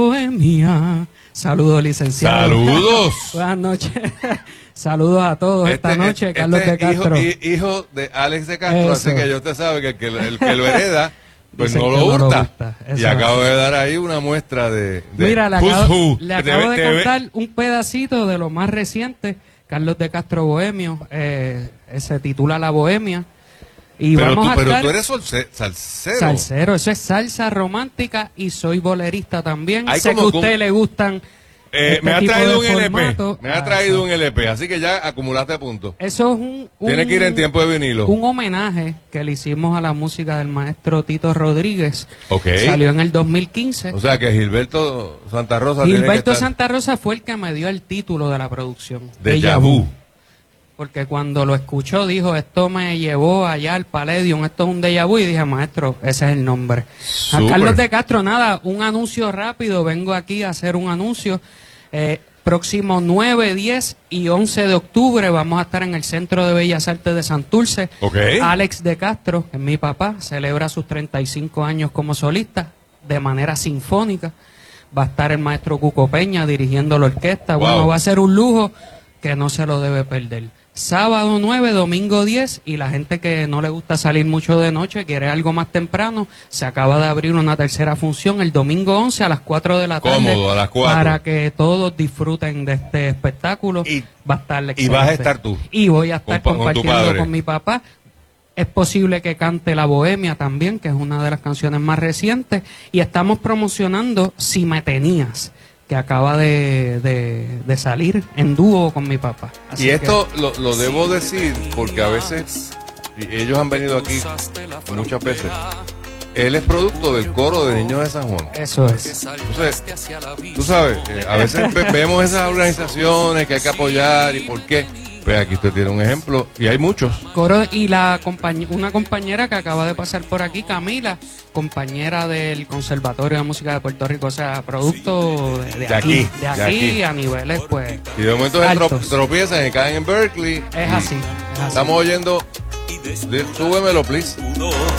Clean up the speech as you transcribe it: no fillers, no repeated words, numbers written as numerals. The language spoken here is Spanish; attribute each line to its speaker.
Speaker 1: Bohemia. Saludos, licenciado.
Speaker 2: Saludos.
Speaker 1: Buenas noches. Saludos a todos esta noche, Carlos de Castro.
Speaker 2: Hijo de Alex de Castro,
Speaker 1: Eso.
Speaker 2: así que ya usted sabe que el que lo hereda, pues
Speaker 1: Dicen
Speaker 2: no
Speaker 1: que
Speaker 2: lo
Speaker 1: no lo
Speaker 2: gusta.
Speaker 1: gusta. Eso
Speaker 2: Y acabo
Speaker 1: es.
Speaker 2: de dar ahí una muestra de
Speaker 1: Mira, le
Speaker 2: Who's
Speaker 1: acabo,
Speaker 2: Who.
Speaker 1: le acabo de cantar un pedacito de lo más reciente, Carlos de Castro Bohemio, se titula La Bohemia. Y
Speaker 2: Pero
Speaker 1: vamos a
Speaker 2: tú
Speaker 1: estar
Speaker 2: eres salsero.
Speaker 1: salsero, eso es salsa romántica y soy bolerista también.
Speaker 2: Hay
Speaker 1: Sé que a
Speaker 2: como
Speaker 1: usted le gustan.
Speaker 2: me ha
Speaker 1: tipo
Speaker 2: traído
Speaker 1: de
Speaker 2: un LP.
Speaker 1: formato.
Speaker 2: Me ha traído un LP, así que ya acumulaste puntos.
Speaker 1: Eso es
Speaker 2: Tiene que ir en tiempo de vinilo.
Speaker 1: un homenaje que le hicimos a la música del maestro Tito Rodríguez.
Speaker 2: Ok.
Speaker 1: Salió en el 2015.
Speaker 2: O sea que Gilberto Santa Rosa tiene que
Speaker 1: Gilberto
Speaker 2: estar
Speaker 1: Santa Rosa fue el que me dio el título de la producción.
Speaker 2: Déjà vu.
Speaker 1: Porque cuando lo escuchó dijo, esto me llevó allá al Palladium, esto es un déjà vu, y dije, maestro, ese es el nombre. A
Speaker 2: Súper.
Speaker 1: Carlos de Castro, nada, un anuncio rápido, vengo aquí a hacer un anuncio. Próximo 9, 10 y 11 de octubre vamos a estar en el Centro de Bellas Artes de Santurce.
Speaker 2: Ok.
Speaker 1: Alex de Castro, que es mi papá, celebra sus 35 años como solista de manera sinfónica. Va a estar el maestro Cuco Peña dirigiendo la orquesta.
Speaker 2: Wow.
Speaker 1: Bueno, va a ser un lujo que no se lo debe perder. Sábado 9, domingo 10, y la gente que no le gusta salir mucho de noche, quiere algo más temprano, se acaba de abrir una tercera función el domingo 11 a las 4 de la tarde.
Speaker 2: Cómodo, a las 4.
Speaker 1: Para que todos disfruten de este espectáculo.
Speaker 2: Y-
Speaker 1: Va a estar
Speaker 2: y
Speaker 1: excelente.
Speaker 2: vas a estar tú.
Speaker 1: Y voy a estar
Speaker 2: Con tu
Speaker 1: compartiendo
Speaker 2: padre.
Speaker 1: con mi papá. Es posible que cante La Bohemia también, que es una de las canciones más recientes. Y estamos promocionando Si Me Tenías, que acaba de salir en dúo con mi papá. Así
Speaker 2: Y
Speaker 1: que
Speaker 2: esto lo debo decir porque a veces, y ellos han venido aquí muchas veces, él es producto del coro de niños de San Juan.
Speaker 1: eso es.
Speaker 2: Entonces, tú sabes, a veces vemos esas organizaciones que hay que apoyar y por qué. Pues aquí usted tiene un ejemplo y hay muchos.
Speaker 1: Coro y una compañera que acaba de pasar por aquí, Camila, compañera del Conservatorio de Música de Puerto Rico, o sea, producto de aquí,
Speaker 2: de aquí.
Speaker 1: a niveles, pues,
Speaker 2: Y de momento se
Speaker 1: altos.
Speaker 2: tropiezan y caen en Berkeley.
Speaker 1: Es así, es así.
Speaker 2: Estamos oyendo, súbemelo, please.